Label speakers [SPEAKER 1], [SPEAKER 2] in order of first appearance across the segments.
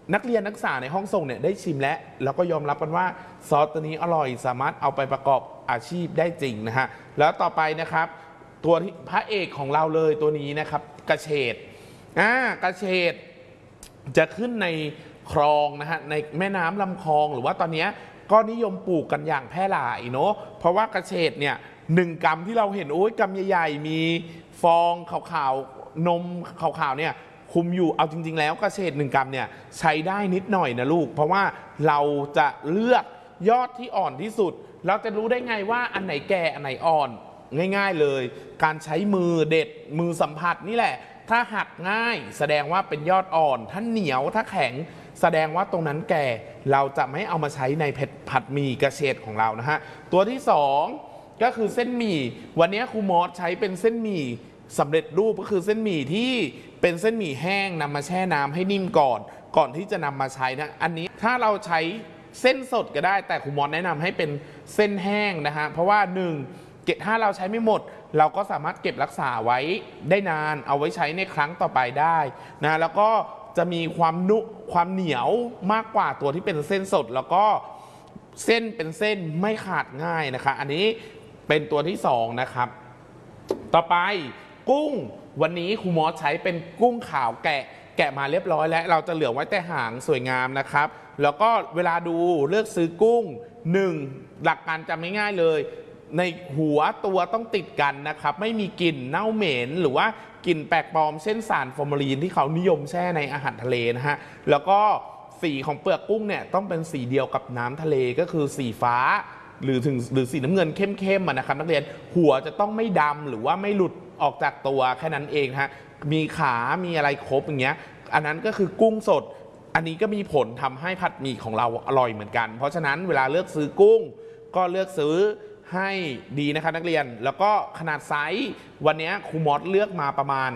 [SPEAKER 1] นักเรียนนักศึกษาในห้องส่งเนี่ยได้ชิมแล้วก็ยอมรับกันว่าซอสตัวนี้อร่อยสามารถเอาไปประกอบอาชีพได้จริงนะฮะแล้วต่อไปนะครับตัวที่พระเอกของเราเลยตัวนี้นะครับกระเฉดกระเฉดจะขึ้นในคลองนะฮะในแม่น้ำลำคลองหรือว่าตอนนี้ก็นิยมปลูกกันอย่างแพร่หลายเนาะเพราะว่ากระเฉดเนี่ย1 กรัมที่เราเห็นโอ้ยกรัมใหญ่ๆมีฟองขาวๆนมขาวๆเนี่ยคุมอยู่เอาจริงๆแล้วกระเฉด1 กรัมเนี่ยใช้ได้นิดหน่อยนะลูกเพราะว่าเราจะเลือกยอดที่อ่อนที่สุดเราจะรู้ได้ไงว่าอันไหนแก่อันไหนอ่อนง่ายๆเลยการใช้มือเด็ดมือสัมผัสนี่แหละถ้าหักง่ายแสดงว่าเป็นยอดอ่อนถ้าเหนียวถ้าแข็งแสดงว่าตรงนั้นแก่เราจะไม่เอามาใช้ในผัดหมี่กระเฉดของเรานะฮะตัวที่2ก็คือเส้นหมี่วันนี้ครูมอสใช้เป็นเส้นหมี่สำเร็จรูปก็คือเส้นหมี่ที่เป็นเส้นหมี่แห้งนำมาแช่น้ำให้นิ่มก่อนที่จะนำมาใช้นะอันนี้ถ้าเราใช้เส้นสดก็ได้แต่ครูมอสแนะนำให้เป็นเส้นแห้งนะฮะเพราะว่าถ้าเราใช้ไม่หมดเราก็สามารถเก็บรักษาไว้ได้นานเอาไว้ใช้ในครั้งต่อไปได้นะแล้วก็จะมีความเหนียวมากกว่าตัวที่เป็นเส้นสดแล้วก็เส้นเป็นเส้นไม่ขาดง่ายนะคะอันนี้เป็นตัวที่2นะครับต่อไปกุ้งวันนี้ครูมอสใช้เป็นกุ้งขาวแกะมาเรียบร้อยแล้วเราจะเหลือไว้แต่หางสวยงามนะครับแล้วก็เวลาดูเลือกซื้อกุ้ง1หลักการจำง่ายๆเลยในหัวตัวต้องติดกันนะครับไม่มีกลิ่นเน่าเหม็นหรือว่ากลิ่นแปลกปลอมเช่นสารฟอร์มาลีนที่เขานิยมแช่ในอาหารทะเลนะฮะแล้วก็สีของเปลือกกุ้งเนี่ยต้องเป็นสีเดียวกับน้ำทะเลก็คือสีฟ้าหรือสีน้ำเงินเข้มๆนะครับนักเรียนหัวจะต้องไม่ดำหรือว่าไม่หลุดออกจากตัวแค่นั้นเองฮะมีขามีอะไรครบอย่างเงี้ยอันนั้นก็คือกุ้งสดอันนี้ก็มีผลทำให้ผัดหมี่ของเราอร่อยเหมือนกันเพราะฉะนั้นเวลาเลือกซื้อกุ้งก็เลือกซื้อให้ดีนะคะนักเรียนแล้วก็ขนาดไซส์วันนี้ครูมอสเลือกมาประมาณ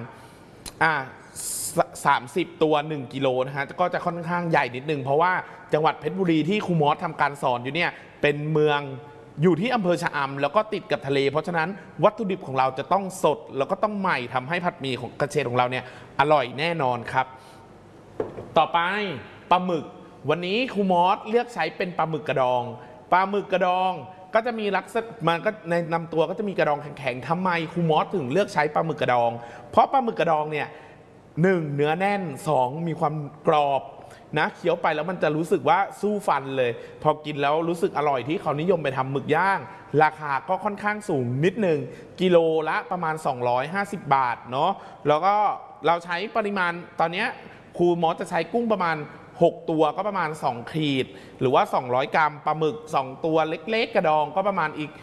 [SPEAKER 1] 30 ตัว1 กิโลนะฮะก็จะค่อนข้างใหญ่นิดนึงเพราะว่าจังหวัดเพชรบุรีที่ครูมอสทำการสอนอยู่เนี่ยเป็นเมืองอยู่ที่อำเภอชะอำแล้วก็ติดกับทะเลเพราะฉะนั้นวัตถุดิบของเราจะต้องสดแล้วก็ต้องใหม่ทำให้ผัดหมี่ของกระเฉดของเราเนี่ยอร่อยแน่นอนครับต่อไปปลาหมึกวันนี้ครูมอสเลือกใช้เป็นปลาหมึกกระดองก็จะมีลักษณะมันก็ในลำตัวก็จะมีกระดองแข็งๆทำไมครูมอสถึงเลือกใช้ปลาหมึกกระดองเพราะปลาหมึกกระดองเนี่ย1เนื้อแน่น2มีความกรอบนะเคี้ยวไปแล้วมันจะรู้สึกว่าสู้ฟันเลยพอกินแล้วรู้สึกอร่อยที่เขานิยมไปทำหมึกย่างราคาก็ค่อนข้างสูงนิดนึงกิโลละประมาณ250 บาทเนาะแล้วก็เราใช้ปริมาณตอนนี้ครูมอสจะใช้กุ้งประมาณ6 ตัวก็ประมาณ2 ขีดหรือว่า200 กรัมปลาหมึก2 ตัวเล็กๆกระดองก็ประมาณอีก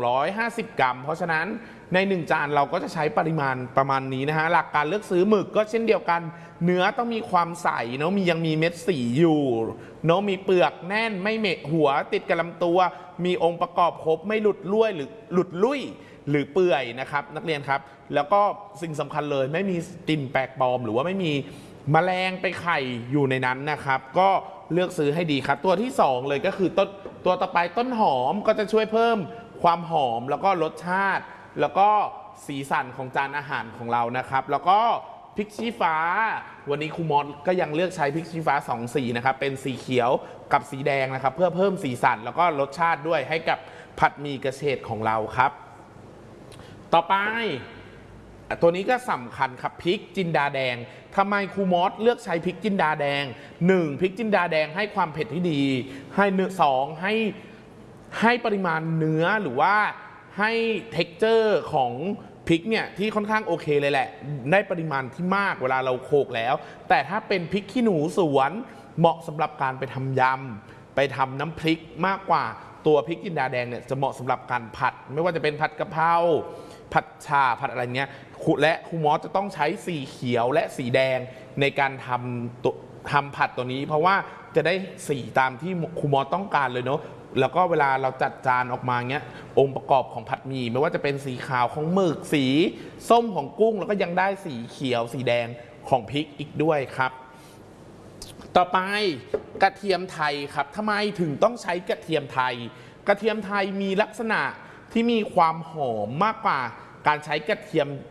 [SPEAKER 1] 250 กรัมเพราะฉะนั้นใน1 จานเราก็จะใช้ปริมาณประมาณนี้นะฮะหลักการเลือกซื้อหมึกก็เช่นเดียวกันเนื้อต้องมีความใสเนาะยังมีเม็ดสีอยู่เนาะมีเปลือกแน่นไม่เหมะหัวติดกับลำตัวมีองค์ประกอบครบไม่หลุดลุ่ยหรือเปื่อยนะครับนักเรียนครับแล้วก็สิ่งสำคัญเลยไม่มีกลิ่นแปลกปลอมหรือว่าไม่มีแมลงไปไข่อยู่ในนั้นนะครับก็เลือกซื้อให้ดีครับตัวที่2เลยก็คือตัวต่อไปต้นหอมก็จะช่วยเพิ่มความหอมแล้วก็รสชาติแล้วก็สีสันของจานอาหารของเรานะครับแล้วก็พริกชี้ฟ้าวันนี้ครูมอสก็ยังเลือกใช้พริกชี้ฟ้า2 สีนะครับเป็นสีเขียวกับสีแดงนะครับเพื่อเพิ่มสีสันแล้วก็รสชาติด้วยให้กับผัดหมี่กระเฉดของเราครับต่อไปตัวนี้ก็สำคัญครับพริกจินดาแดงทำไมครูมอสเลือกใช้พริกจินดาแดง1พริกจินดาแดงให้ความเผ็ดที่ดีให้2ให้ปริมาณเนื้อหรือว่าให้เท็กเจอร์ของพริกเนี่ยที่ค่อนข้างโอเคเลยแหละได้ปริมาณที่มากเวลาเราโขลกแล้วแต่ถ้าเป็นพริกขี้หนูสวนเหมาะสำหรับการไปทำยำไปทำน้ำพริกมากกว่าตัวพริกจินดาแดงเนี่ยจะเหมาะสำหรับการผัดไม่ว่าจะเป็นผัดกะเพราผัดชาผัดอะไรเงี้ยและครูมอสจะต้องใช้สีเขียวและสีแดงในการทำผัดตัวนี้เพราะว่าจะได้สีตามที่ครูมอสต้องการเลยเนาะแล้วก็เวลาเราจัดจานออกมาเงี้ยองค์ประกอบของผัดหมี่ไม่ว่าจะเป็นสีขาวของหมึกสีส้มของกุ้งแล้วก็ยังได้สีเขียวสีแดงของพริกอีกด้วยครับต่อไปกระเทียมไทยครับทำไมถึงต้องใช้กระเทียมไทยกระเทียมไทยมีลักษณะที่มีความหอมมากกว่าการใช้กระเทียม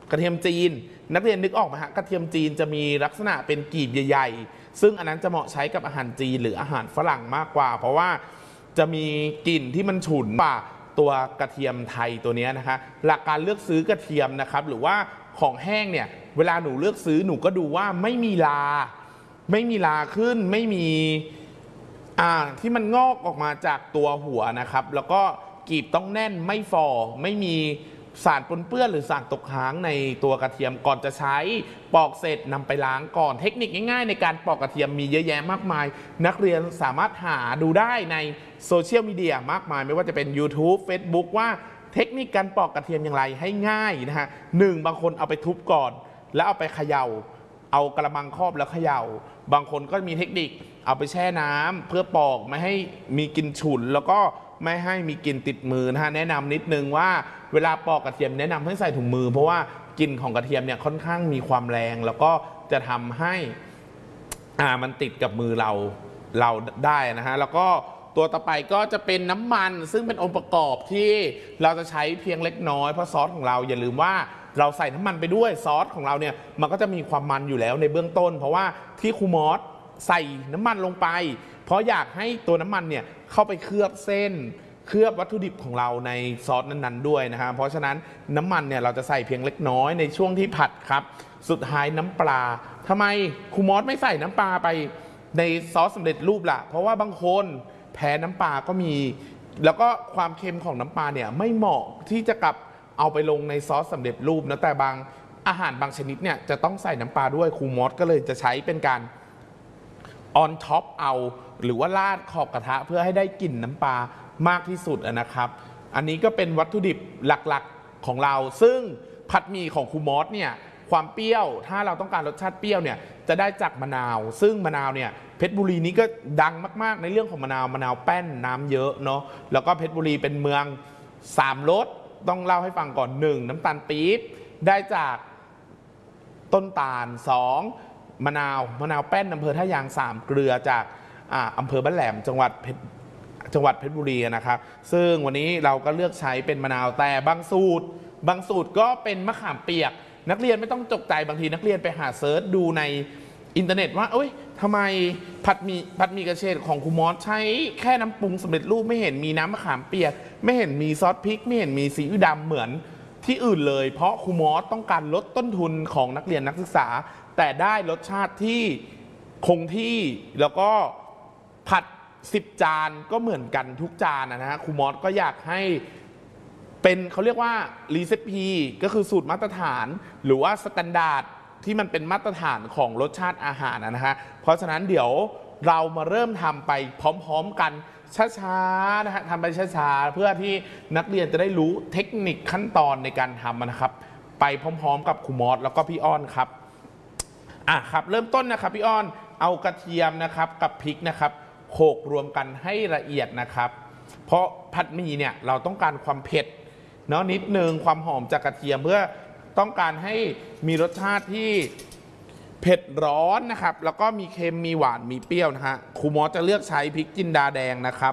[SPEAKER 1] กระเทียมจีนนักเรียนนึกออกไหมฮะกระเทียมจีนจะมีลักษณะเป็นกีบใหญ่ๆซึ่งอันนั้นจะเหมาะใช้กับอาหารจีนหรืออาหารฝรั่งมากกว่าเพราะว่าจะมีกลิ่นที่มันฉุนกว่าตัวกระเทียมไทยตัวนี้นะคะหลักการเลือกซื้อกระเทียมนะครับหรือว่าของแห้งเนี่ยเวลาหนูเลือกซื้อหนูก็ดูว่าไม่มีลาขึ้นไม่มีที่มันงอกออกมาจากตัวหัวนะครับแล้วก็กีบต้องแน่นไม่ฝ่อไม่มีสารปนเปื้อนหรือสารตกค้างในตัวกระเทียมก่อนจะใช้ปอกเสร็จนำไปล้างก่อนเทคนิคง่ายๆในการปอกกระเทียมมีเยอะแยะมากมายนักเรียนสามารถหาดูได้ในโซเชียลมีเดียมากมายไม่ว่าจะเป็น YouTube Facebook ว่าเทคนิคการปอกกระเทียมอย่างไรให้ง่ายนะฮะบางคนเอาไปทุบก่อนแล้วเอาไปเขย่าเอากระมังครอบแล้วเขย่าบางคนก็มีเทคนิคเอาไปแช่น้ำเพื่อปอกไม่ให้มีกลิ่นฉุนแล้วก็ไม่ให้มีกลิ่นติดมือนะฮะแนะนำนิดนึงว่าเวลาปอกกระเทียมแนะนำให้ใส่ถุงมือเพราะว่ากลิ่นของกระเทียมเนี่ยค่อนข้างมีความแรงแล้วก็จะทำให้มันติดกับมือเราได้นะฮะแล้วก็ตัวต่อไปก็จะเป็นน้ำมันซึ่งเป็นองค์ประกอบที่เราจะใช้เพียงเล็กน้อยเพราะซอสของเราอย่าลืมว่าเราใส่น้ำมันไปด้วยซอสของเราเนี่ยมันก็จะมีความมันอยู่แล้วในเบื้องต้นเพราะว่าที่ครูมอสใส่น้ำมันลงไปเพราะอยากให้ตัวน้ำมันเนี่ยเข้าไปเคลือบเส้นเคลือบวัตถุดิบของเราในซอสนั้นๆด้วยนะฮะเพราะฉะนั้นน้ำมันเนี่ยเราจะใส่เพียงเล็กน้อยในช่วงที่ผัดครับสุดท้ายน้ำปลาทำไมครูมอสไม่ใส่น้ำปลาไปในซอสสำเร็จรูปล่ะเพราะว่าบางคนแพ้น้ำปลาก็มีแล้วก็ความเค็มของน้ำปลาเนี่ยไม่เหมาะที่จะกับเอาไปลงในซอสสำเร็จรูปนะแต่บางอาหารบางชนิดเนี่ยจะต้องใส่น้ำปลาด้วยครูมอสก็เลยจะใช้เป็นการออนท็อปเอาหรือว่าราดขอบกระทะเพื่อให้ได้กลิ่นน้ำปลามากที่สุดนะครับอันนี้ก็เป็นวัตถุดิบหลักๆของเราซึ่งผัดหมี่ของครูมอสเนี่ยความเปรี้ยวถ้าเราต้องการรสชาติเปรี้ยวเนี่ยจะได้จากมะนาวซึ่งมะนาวเนี่ยเพชรบุรีนี้ก็ดังมากๆในเรื่องของมะนาวแป้นน้ำเยอะเนาะแล้วก็เพชรบุรีเป็นเมือง3 รสต้องเล่าให้ฟังก่อน1น้ำตาลปี๊บได้จากต้นตาล2มะนาวแป้นอำเภอท่ายาง3เกลือจากอำเภอบ้านแหลมจังหวัดเพชรบุรีนะครับซึ่งวันนี้เราก็เลือกใช้เป็นมะนาวแต่บางสูตรก็เป็นมะขามเปียกนักเรียนไม่ต้องตกใจบางทีนักเรียนไปหาเซิร์ชดูในอินเทอร์เน็ตว่าเอ้ยทำไมผัดหมี่กระเฉดของครูมอสใช้แค่น้ำปรุงสำเร็จรูปไม่เห็นมีน้ำมะขามเปียกไม่เห็นมีซอสพริกไม่เห็นมีซีอิ๊วดำเหมือนที่อื่นเลยเพราะครูมอสต้องการลดต้นทุนของนักเรียนนักศึกษาแต่ได้รสชาติที่คงที่แล้วก็ผัด10 จานก็เหมือนกันทุกจานนะฮะครูมอสก็อยากให้เป็นเขาเรียกว่ารีเซปีก็คือสูตรมาตรฐานหรือว่าสแตนดาร์ดที่มันเป็นมาตรฐานของรสชาติอาหารนะฮะเพราะฉะนั้นเดี๋ยวเรามาเริ่มทำไปพร้อมๆกันช้าๆนะฮะทำไปช้าๆเพื่อที่นักเรียนจะได้รู้เทคนิคขั้นตอนในการทำนะครับไปพร้อมๆกับครูมอสแล้วก็พี่อ้อนครับครับเริ่มต้นนะครับพี่อ้อนเอากระเทียมนะครับกับพริกนะครับโขลกรวมกันให้ละเอียดนะครับเพราะผัดหมี่เนี่ยเราต้องการความเผ็ดเนาะนิดนึงความหอมจากกระเทียมเพื่อต้องการให้มีรสชาติที่เผ็ดร้อนนะครับแล้วก็มีเค็มมีหวานมีเปรี้ยวนะฮะครูมอสจะเลือกใช้พริกจินดาแดงนะครับ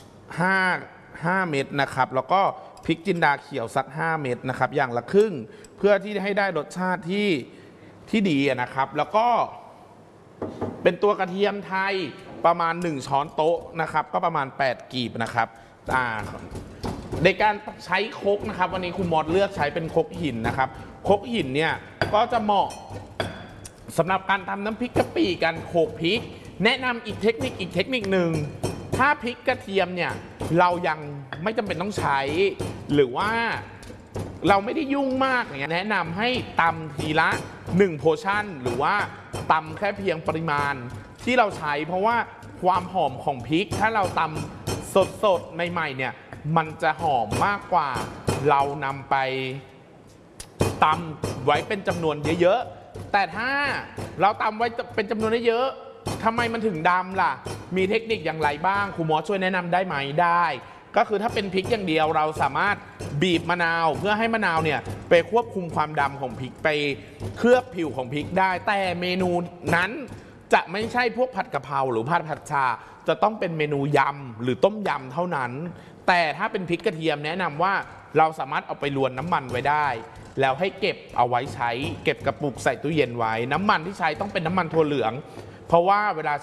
[SPEAKER 1] 5 เม็ดนะครับแล้วก็พริกจินดาเขียวสัก5 เม็ดนะครับอย่างละครึ่งเพื่อที่ให้ได้รสชาติที่ดีนะครับแล้วก็เป็นตัวกระเทียมไทยประมาณ1 ช้อนโต๊ะนะครับก็ประมาณ8 กีบนะครับในการใช้ครกนะครับวันนี้ครูมอสเลือกใช้เป็นครกหินนะครับครกหินเนี่ยก็จะเหมาะสำหรับการทำน้ำพริกกะปิการโขลกพริกแนะนำอีกเทคนิคหนึ่งถ้าพริกกระเทียมเนี่ยเรายังไม่จำเป็นต้องใช้หรือว่าเราไม่ได้ยุ่งมากอย่างเงี้ยแนะนำให้ตำทีละ1 โพชั่นหรือว่าตำแค่เพียงปริมาณที่เราใช้เพราะว่าความหอมของพริกถ้าเราตำสดใหม่ๆเนี่ยมันจะหอมมากกว่าเรานำไปตำไว้เป็นจำนวนเยอะๆแต่ถ้าเราตำไว้เป็นจำนวนเยอะทำไมมันถึงดำล่ะมีเทคนิคอย่างไรบ้างครูมอสช่วยแนะนำได้ไหมได้ก็คือถ้าเป็นพริกอย่างเดียวเราสามารถบีบมะนาวเพื่อให้มะนาวเนี่ยไปควบคุมความดำของพริกไปเคลือบผิวของพริกได้แต่เมนูนั้นจะไม่ใช่พวกผัดกะเพราหรือผัดชาจะต้องเป็นเมนูยำหรือต้มยำเท่านั้นแต่ถ้าเป็นพริกกระเทียมแนะนำว่าเราสามารถเอาไปรวนน้ำมันไว้ได้แล้วให้เก็บเอาไว้ใช้เก็บกระปุกใส่ตู้เย็นไว้น้ำมันที่ใช้ต้องเป็นน้ำมันถั่วเหลืองเพราะว่าเวลา